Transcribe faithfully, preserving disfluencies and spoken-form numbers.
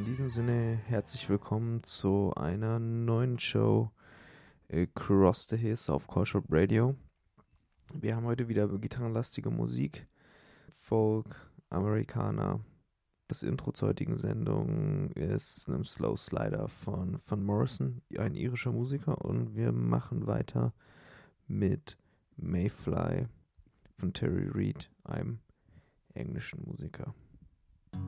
in diesem Sinne herzlich willkommen zu einer neuen Show Across the Hills auf Callshop Radio. Wir haben heute wieder gitarrenlastige Musik, Folk, Amerikaner. Das Intro zur heutigen Sendung ist ein Slow Slider von Van Morrison, ein irischer Musiker, und wir machen weiter mit Mayfly von Terry Reid, einem englischen Musiker.